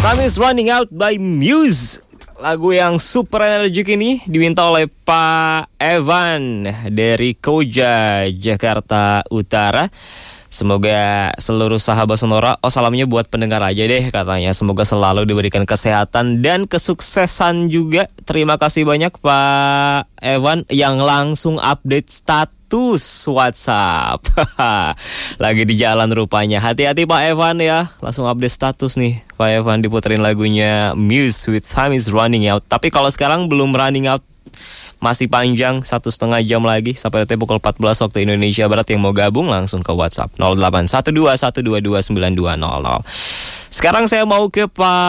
Time is running out by Muse. Lagu yang super energik ini diminta oleh Pak Evan dari Koja, Jakarta Utara. Semoga seluruh sahabat Sonora, salamnya buat pendengar aja deh katanya. Semoga selalu diberikan kesehatan dan kesuksesan juga. Terima kasih banyak Pak Evan yang langsung update status WhatsApp. Lagi di jalan rupanya. Hati-hati Pak Evan ya. Langsung update status nih. Pak Evan diputerin lagunya Muse with Time is Running Out. Tapi kalau sekarang belum running out, masih panjang 1,5 jam lagi sampai pukul 14 waktu Indonesia Barat. Yang mau gabung langsung ke WhatsApp 0812129200. Sekarang saya mau ke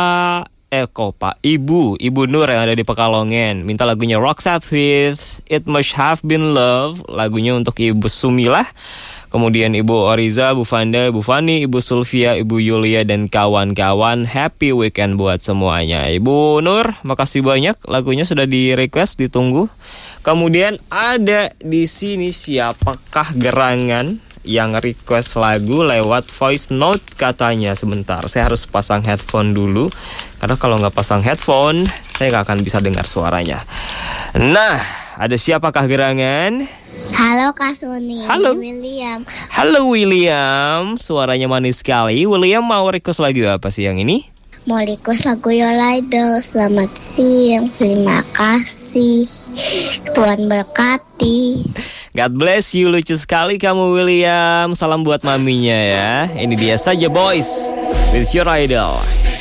Ibu Nur yang ada di Pekalongan. Minta lagunya Roxette with It Must Have Been Love. Lagunya untuk Ibu Sumilah, kemudian Ibu Oriza, Bu Fanda, Bu Fani, Ibu Sulfia, Ibu Yulia, dan kawan-kawan. Happy weekend buat semuanya. Ibu Nur, makasih banyak. Lagunya sudah di-request, ditunggu. Kemudian ada di sini siapakah gerangan yang request lagu lewat voice note katanya. Sebentar, saya harus pasang headphone dulu. Karena kalau nggak pasang headphone, saya nggak akan bisa dengar suaranya. Nah, ada siapakah gerangan? Halo Kak Suni. Halo William. Halo William, suaranya manis sekali. William mau request lagu apa sih yang ini? Mau request lagu Your Idol. Selamat siang, terima kasih, Tuhan berkati. God bless you, lucu sekali kamu William. Salam buat maminya ya. Ini dia saja Boys with Your Idol.